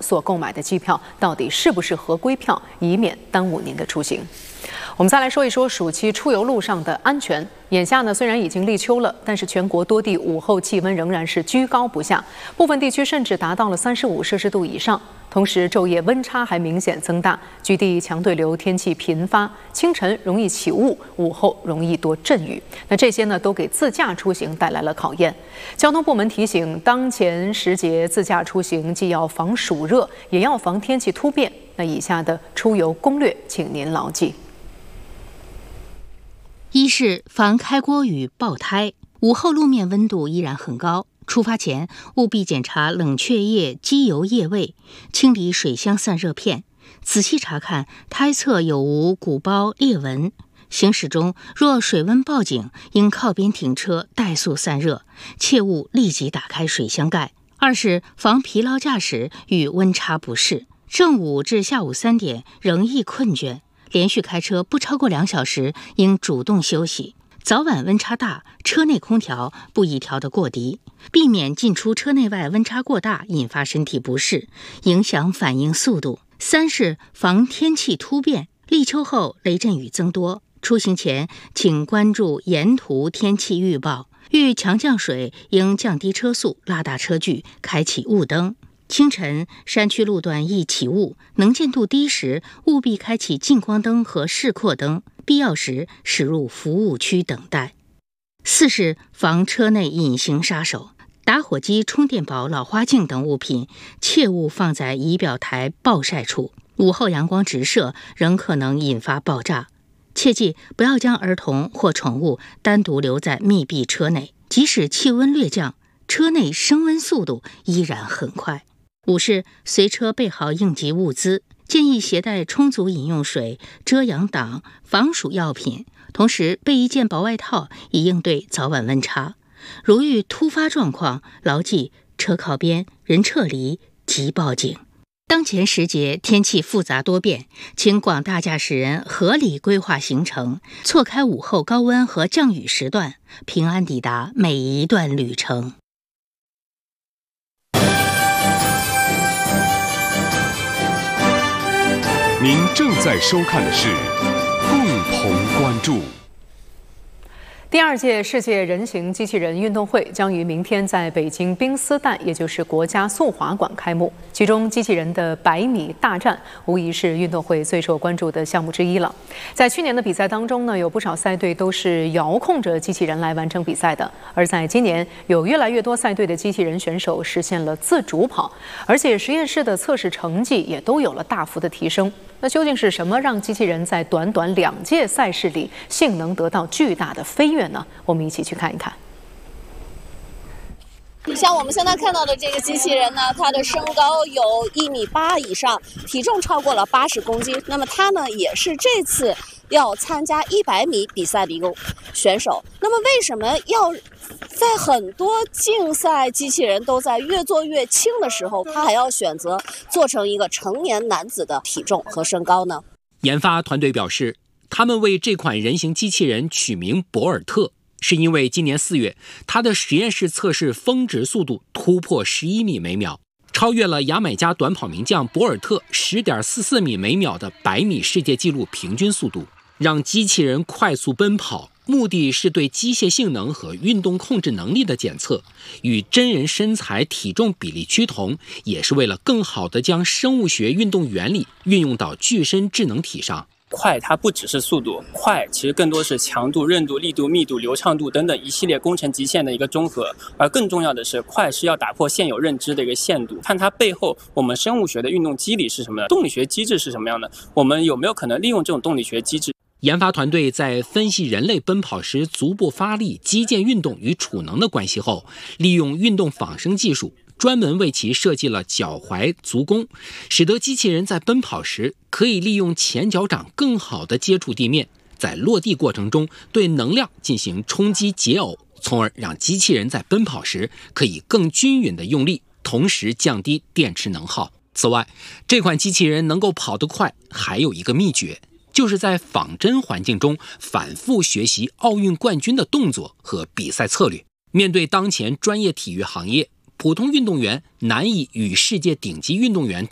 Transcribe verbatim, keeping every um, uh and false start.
所购买的机票到底是不是合规票，以免耽误您的出行。我们再来说一说暑期出游路上的安全。眼下呢，虽然已经立秋了，但是全国多地午后气温仍然是居高不下，部分地区甚至达到了三十五摄氏度以上。同时，昼夜温差还明显增大，局地强对流天气频发，清晨容易起雾，午后容易多阵雨。那这些呢，都给自驾出行带来了考验。交通部门提醒，当前时节自驾出行既要防暑热，也要防天气突变。那以下的出游攻略，请您牢记。 一是防开锅与爆胎，午后路面温度依然很高，出发前务必检查冷却液、机油液位，清理水箱散热片，仔细查看胎侧有无鼓包裂纹。行驶中若水温报警，应靠边停车怠速散热，切勿立即打开水箱盖。二是防疲劳驾驶与温差不适，正午至下午三点仍易困倦，连续开车不超过两小时，应主动休息。早晚温差大，车内空调不宜调得过低，避免进出车内外温差过大，引发身体不适，影响反应速度。三是防天气突变，立秋后雷阵雨增多，出行前请关注沿途天气预报，遇强降水应降低车速，拉大车距，开启雾灯。清晨山区路段易起雾，能见度低时务必开启近光灯和示廓灯，必要时驶入服务区等待。四是防车内隐形杀手，打火机、充电宝、老花镜等物品切勿放在仪表台暴晒处，午后阳光直射仍可能引发爆炸。切记不要将儿童或宠物单独留在密闭车内，即使气温略降，车内升温速度依然很快。五是随车备好应急物资，建议携带充足饮用水、遮阳挡、防暑药品，同时备一件薄外套以应对早晚温差。如遇突发状况，牢记车靠边，人撤离，即报警。当前时节天气复杂多变，请广大驾驶人合理规划行程，错开午后高温和降雨时段，平安抵达每一段旅程。 您正在收看的是共同关注。 第二届世界人形机器人运动会将于明天在北京冰丝蛋，也就是国家速滑馆开幕。其中，机器人的百米大战无疑是运动会最受关注的项目之一了。在去年的比赛当中呢，有不少赛队都是遥控着机器人来完成比赛的。而在今年，有越来越多赛队的机器人选手实现了自主跑，而且实验室的测试成绩也都有了大幅的提升。那究竟是什么让机器人在短短两届赛事里性能得到巨大的飞跃呢？我们一起去看一看。 像我们现在看到的这个机器人呢，它的身高有一米八以上，体重超过了八十公斤。那么它呢，也是这次要参加一百米比赛的一个选手。那么为什么要在很多竞赛机器人都在越做越轻的时候，他还要选择做成一个成年男子的体重和身高呢？ 研发团队表示，他们为这款人形机器人取名博尔特，是因为今年四月，它的实验室测试峰值速度突破十一米每秒，超越了牙买加短跑名将博尔特 十点四四米每秒的百米世界纪录平均速度，让机器人快速奔跑。目的是对机械性能和运动控制能力的检测，与真人身材体重比例趋同，也是为了更好地将生物学运动原理运用到具身智能体上。 快它不只是速度，快其实更多是强度、韧度、力度、密度、流畅度等等一系列工程极限的一个综合。而更重要的是，快是要打破现有认知的一个限度，看它背后我们生物学的运动机理是什么的，动力学机制是什么样的，我们有没有可能利用这种动力学机制。 研发团队在分析人类奔跑时足部发力、肌腱运动与储能的关系后，利用运动仿生技术，专门为其设计了脚踝、足弓，使得机器人在奔跑时可以利用前脚掌更好地接触地面，在落地过程中对能量进行冲击解耦，从而让机器人在奔跑时可以更均匀地用力，同时降低电池能耗。此外，这款机器人能够跑得快，还有一个秘诀，就是在仿真环境中反复学习奥运冠军的动作和比赛策略。面对当前专业体育行业，普通运动员难以与世界顶级运动员